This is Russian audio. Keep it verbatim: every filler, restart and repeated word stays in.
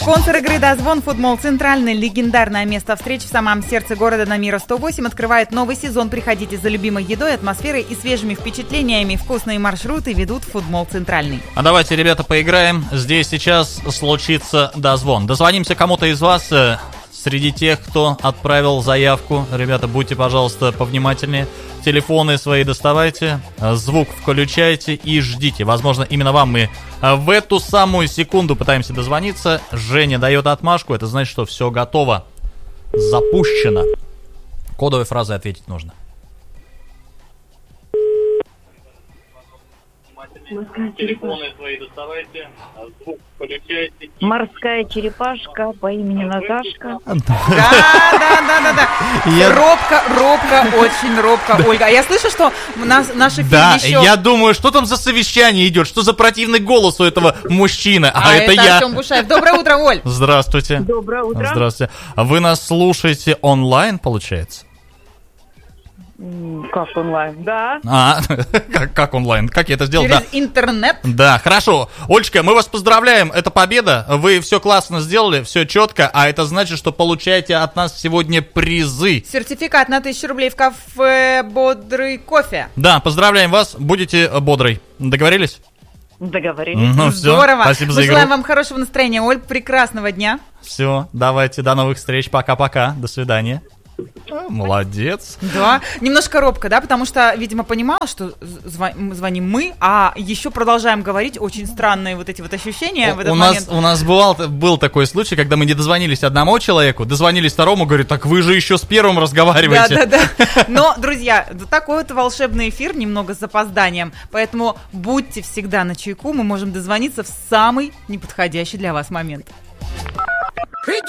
Спонсор игры «Дозвон» футбол «Центральный». Легендарное место встречи в самом сердце города на Мира сто восемь открывает новый сезон. Приходите за любимой едой, атмосферой и свежими впечатлениями. Вкусные маршруты ведут в футбол «Центральный». А давайте, ребята, поиграем. Здесь сейчас случится дозвон. Дозвонимся кому-то из вас. Среди тех, кто отправил заявку. Ребята, будьте, пожалуйста, повнимательнее. Телефоны свои доставайте, звук включайте и ждите. Возможно, именно вам мы в эту самую секунду пытаемся дозвониться. Женя дает отмашку, это значит, что все готово. Запущено. Кодовой фразой ответить нужно. Телефоны свои доставайте, звук включайте. Морская черепашка по имени Наташка. Да, да, да, да, да. Я... Робко, робко, очень робко, Ольга. А я слышу, что у нас наш эфир да, еще... я думаю, что там за совещание идет, что за противный голос у этого мужчины, а, а это, это я. Артем Бушаев. Доброе утро, Оль. Здравствуйте. Доброе утро. Здравствуйте. Вы нас слушаете онлайн, получается? Как онлайн? Да. А, как, как онлайн? Как я это сделал? Через да. интернет? Да, хорошо. Ольчка, мы вас поздравляем, это победа. Вы все классно сделали, все четко, а это значит, что получаете от нас сегодня призы. Сертификат на тысячу рублей в кафе «Бодрый кофе». Да, поздравляем вас, будете бодрой. Договорились? Договорились. Ну, все. Здорово. Спасибо за Мы игру. желаем вам хорошего настроения, Оль, прекрасного дня. Все, давайте, до новых встреч, пока-пока, до свидания. А, молодец. Да, немножко робко, да, потому что, видимо, понимала, что зв- звоним мы, а еще продолжаем говорить. Очень странные вот эти вот ощущения У, в этот у момент. нас, у нас бывал, был такой случай, когда мы не дозвонились одному человеку, дозвонились второму, говорит, так вы же еще с первым разговариваете. Да, да, да. Но, друзья, такой вот волшебный эфир, немного с запозданием, поэтому будьте всегда на чайку, мы можем дозвониться в самый неподходящий для вас момент.